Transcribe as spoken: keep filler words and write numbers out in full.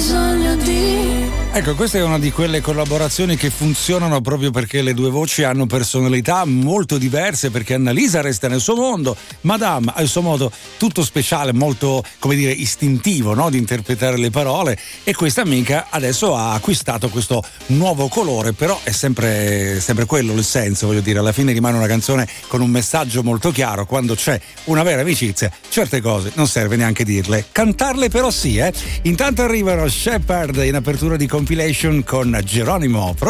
bisogno di... Ecco, questa è una di quelle collaborazioni che funzionano proprio perché le due voci hanno personalità molto diverse, perché Annalisa resta nel suo mondo, Madame ha il suo modo tutto speciale, molto, come dire, istintivo, no? Di interpretare le parole, e questa amica adesso ha acquistato questo nuovo colore, però è sempre, sempre quello il senso, voglio dire, alla fine rimane una canzone con un messaggio molto chiaro. Quando c'è una vera amicizia, certe cose non serve neanche dirle, cantarle però sì, eh. Intanto arrivano Shepherd in apertura di compilation con Geronimo.